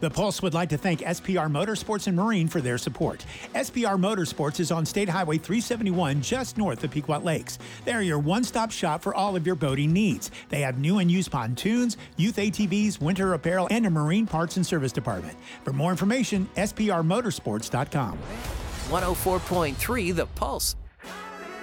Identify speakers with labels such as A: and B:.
A: The Pulse would like to thank SPR Motorsports and Marine for their support. SPR Motorsports is on State Highway 371 just north of Pequot Lakes. They're your one-stop shop for all of your boating needs. They have new and used pontoons, youth ATVs, winter apparel, and a marine parts and service department. For more information, sprmotorsports.com.
B: 104.3 The Pulse.